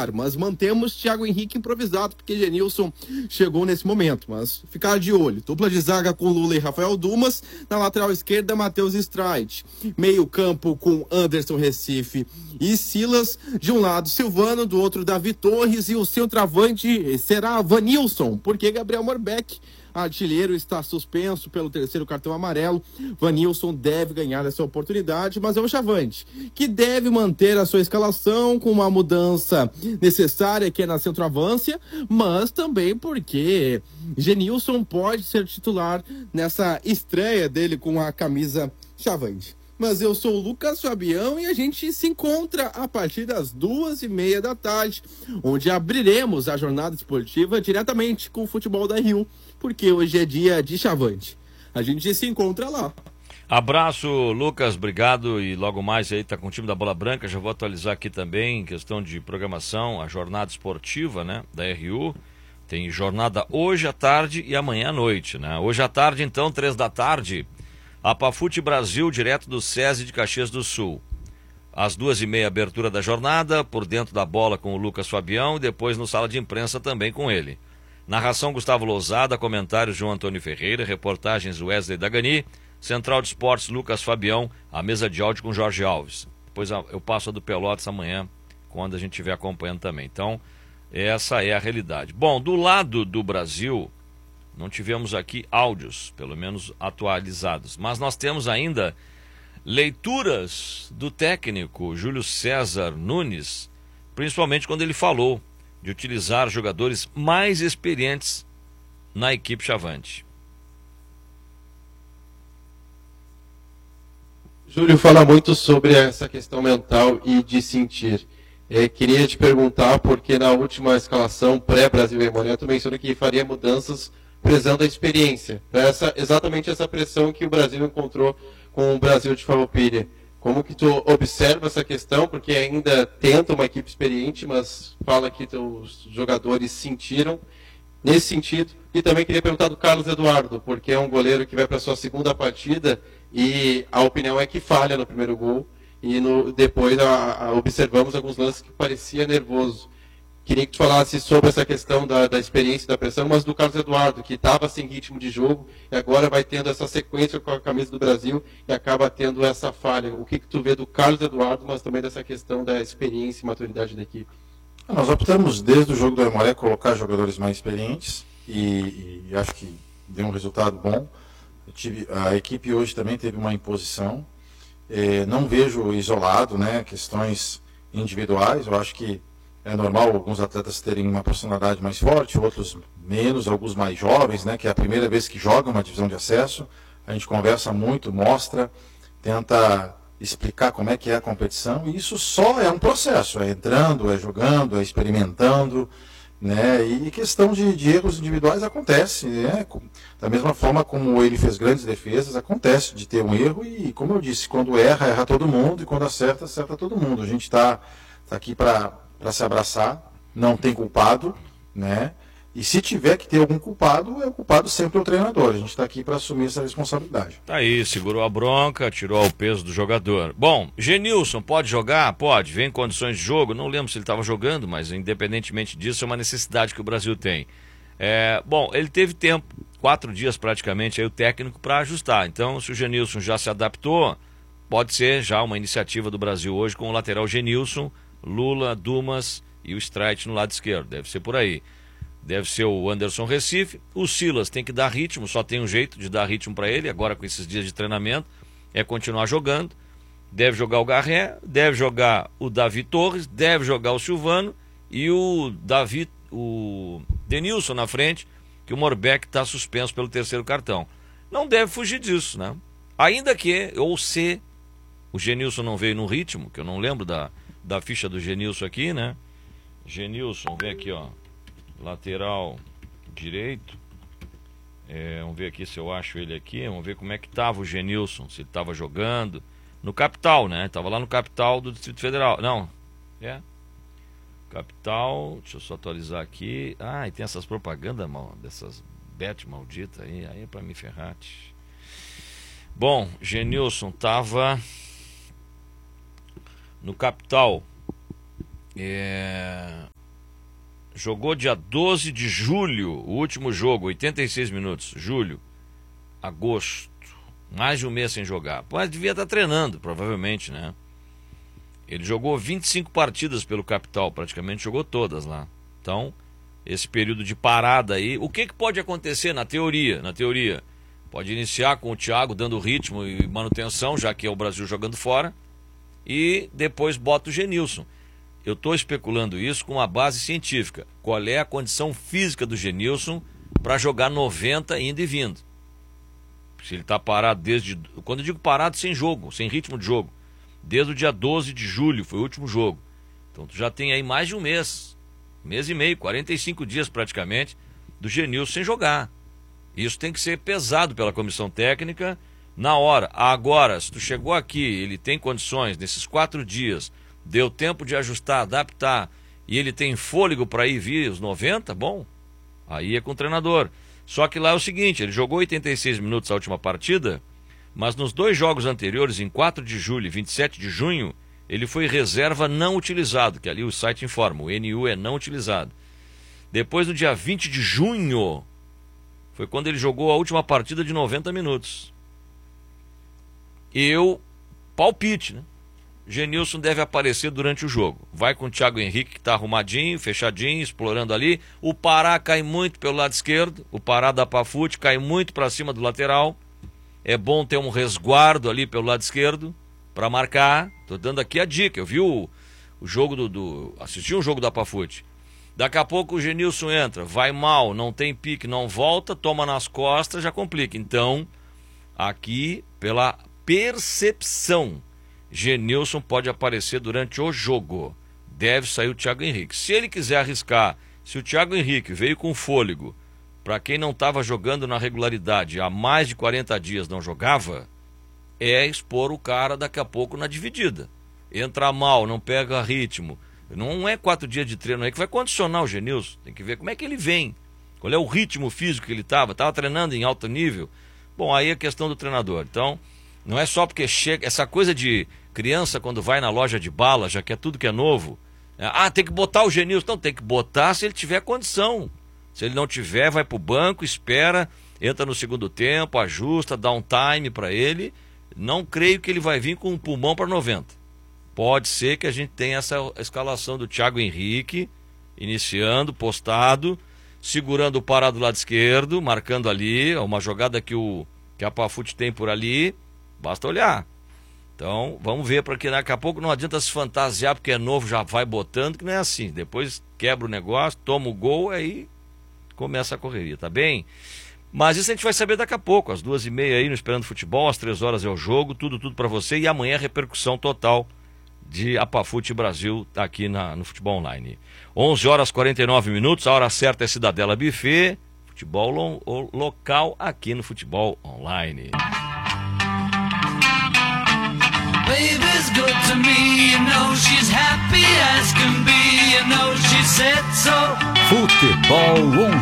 titular, mas mantemos Thiago Henrique improvisado, porque Genilson chegou nesse momento, mas ficar de olho. Dupla de zaga com Lula e Rafael Dumas, na lateral esquerda, Matheus Streit. Meio campo com Anderson Recife e Silas, de um lado Silvano, do outro Davi Torres, e o centroavante será Vanilson, porque Gabriel Morbeck, artilheiro, está suspenso pelo terceiro cartão amarelo. Vanilson deve ganhar essa oportunidade, mas é o Chavante, que deve manter a sua escalação com uma mudança necessária, que é na centroavância, mas também porque Genilson pode ser titular nessa estreia dele com a camisa Chavante. Mas eu sou o Lucas Fabião e a gente se encontra a partir das 2h30 da tarde, onde abriremos a jornada esportiva diretamente com o futebol da Rio, porque hoje é dia de Chavante. A gente se encontra lá. Abraço, Lucas, obrigado. E logo mais aí tá com o time da Bola Branca. Já vou atualizar aqui também em questão de programação, a jornada esportiva, né, da RU. Tem jornada hoje à tarde e amanhã à noite, né? Hoje à tarde, então, 3 da tarde, a Pafute Brasil, direto do SESI de Caxias do Sul. Às 2h30, abertura da jornada, por dentro da bola com o Lucas Fabião e depois no sala de imprensa também com ele. Narração Gustavo Lousada, comentários João Antônio Ferreira, reportagens Wesley Dagani, Central de Esportes Lucas Fabião, a mesa de áudio com Jorge Alves. Depois eu passo a do Pelotas amanhã, quando a gente estiver acompanhando também. Então, essa é a realidade. Bom, do lado do Brasil, não tivemos aqui áudios, pelo menos atualizados, mas nós temos ainda leituras do técnico Júlio César Nunes, principalmente quando ele falou de utilizar jogadores mais experientes na equipe Chavante. Júlio fala muito sobre essa questão mental e de sentir. Queria te perguntar, porque na última escalação pré-Brasil e Memorial tu mencionou que faria mudanças prezando a experiência. Exatamente essa pressão que o Brasil encontrou com o Brasil de Farroupilha. Como que tu observa essa questão? Porque ainda tenta uma equipe experiente, mas fala que os jogadores sentiram nesse sentido. E também queria perguntar do Carlos Eduardo, porque é um goleiro que vai para a sua segunda partida e a opinião é que falha no primeiro gol. E depois observamos alguns lances que parecia nervoso. Queria que tu falasse sobre essa questão da experiência e da pressão, mas do Carlos Eduardo, que estava sem ritmo de jogo e agora vai tendo essa sequência com a camisa do Brasil e acaba tendo essa falha. O que tu vê do Carlos Eduardo, mas também dessa questão da experiência e maturidade da equipe? Nós optamos desde o jogo do Aimoré colocar jogadores mais experientes e acho que deu um resultado bom. A equipe hoje também teve uma imposição. Não vejo isolado, né, questões individuais. Eu acho que é normal alguns atletas terem uma personalidade mais forte, outros menos, alguns mais jovens, né, que é a primeira vez que jogam uma divisão de acesso. A gente conversa muito, mostra, tenta explicar como é que é a competição, e isso só é um processo, é entrando, é jogando, é experimentando, né, e questão de erros individuais acontece, né, da mesma forma como ele fez grandes defesas, acontece de ter um erro, e como eu disse, quando erra, erra todo mundo, e quando acerta, acerta todo mundo. A gente está aqui para se abraçar, não tem culpado, né? E se tiver que ter algum culpado, o culpado sempre é o treinador. A gente está aqui para assumir essa responsabilidade. Tá aí, segurou a bronca, tirou o peso do jogador. Bom, Genilson pode jogar? Pode, vem em condições de jogo. Não lembro se ele estava jogando, mas independentemente disso, é uma necessidade que o Brasil tem. Bom, ele teve tempo, 4 dias praticamente, aí o técnico para ajustar. Então, se o Genilson já se adaptou, pode ser já uma iniciativa do Brasil hoje com o lateral Genilson, Lula, Dumas e o Streit no lado esquerdo. Deve ser por aí. Deve ser o Anderson Recife. O Silas tem que dar ritmo, só tem um jeito de dar ritmo para ele, agora com esses dias de treinamento, é continuar jogando. Deve jogar o Garré, deve jogar o Davi Torres, deve jogar o Silvano e o Denilson na frente, que o Morbeck está suspenso pelo terceiro cartão. Não deve fugir disso, né? Ainda que, ou se o Genilson não veio no ritmo, que eu não lembro da ficha do Genilson aqui, né? Genilson, vem aqui, ó. Lateral direito. Vamos ver aqui se eu acho ele aqui. Vamos ver como é que estava o Genilson, se ele estava jogando. No Capital, né? Estava lá no Capital do Distrito Federal. Não, Capital, deixa eu só atualizar aqui. E tem essas propagandas dessas bet malditas aí é pra me ferrar. Bom, Genilson estava no Capital. jogou dia 12 de julho, o último jogo, 86 minutos. Julho, agosto, mais de um mês sem jogar. Mas devia estar treinando, provavelmente, né? Ele jogou 25 partidas pelo Capital, praticamente jogou todas lá. Então, esse período de parada aí, o que pode acontecer na teoria? Na teoria, pode iniciar com o Thiago dando ritmo e manutenção, já que é o Brasil jogando fora, e depois bota o Genilson. Eu estou especulando isso com uma base científica. Qual é a condição física do Genilson para jogar 90 indo e vindo? Se ele está parado desde... Quando eu digo parado, sem jogo, sem ritmo de jogo. Desde o dia 12 de julho, foi o último jogo. Então tu já tem aí mais de um mês e meio, 45 dias praticamente, do Genilson sem jogar. Isso tem que ser pesado pela comissão técnica na hora. Agora, se tu chegou aqui, ele tem condições, nesses 4 dias, deu tempo de ajustar, adaptar, e ele tem fôlego para ir vir os 90, bom, aí é com o treinador. Só que lá é o seguinte, ele jogou 86 minutos a última partida, mas nos 2 jogos anteriores, em 4 de julho e 27 de junho, ele foi reserva não utilizado, que ali o site informa, o NU é não utilizado. Depois, no dia 20 de junho, foi quando ele jogou a última partida de 90 minutos. Palpite, né? Genilson deve aparecer durante o jogo. Vai com o Thiago Henrique, que está arrumadinho, fechadinho, explorando ali. O Pará cai muito pelo lado esquerdo. O Pará da Pafute cai muito para cima do lateral. É bom ter um resguardo ali pelo lado esquerdo para marcar. Estou dando aqui a dica. Eu vi o jogo assisti um jogo da Pafute. Daqui a pouco o Genilson entra, vai mal, não tem pique, não volta, toma nas costas, já complica. Então, aqui, pela percepção, Genilson pode aparecer durante o jogo. Deve sair o Thiago Henrique. Se ele quiser arriscar, se o Thiago Henrique veio com fôlego, para quem não estava jogando na regularidade, há mais de 40 dias não jogava, é expor o cara daqui a pouco na dividida. Entra mal, não pega ritmo. Não é 4 dias de treino aí que vai condicionar o Genilson. Tem que ver como é que ele vem. Qual é o ritmo físico que ele estava treinando em alto nível. Bom, aí é questão do treinador. Então, não é só porque chega... Essa coisa de criança quando vai na loja de bala, já quer tudo que é novo. Tem que botar o Genilson. Não, tem que botar se ele tiver condição. Se ele não tiver, vai pro banco, espera, entra no segundo tempo, ajusta, dá um time para ele. Não creio que ele vai vir com um pulmão para 90. Pode ser que a gente tenha essa escalação do Thiago Henrique, iniciando, postado, segurando o Pará do lado esquerdo, marcando ali, uma jogada que a Pafute tem por ali, basta olhar. Então, vamos ver, porque daqui a pouco não adianta se fantasiar, porque é novo, já vai botando, que não é assim. Depois quebra o negócio, toma o gol, aí começa a correria, tá bem? Mas isso a gente vai saber daqui a pouco, às 2h30 aí no Esperando Futebol, às 3 horas é o jogo, tudo para você, e amanhã a repercussão total de Apafute Brasil aqui no Futebol Online. 11h49, a hora certa é Cidadela Buffet, futebol local aqui no Futebol Online. Baby's good to me, you know she's happy as can be, you know she said so. Futebol Online.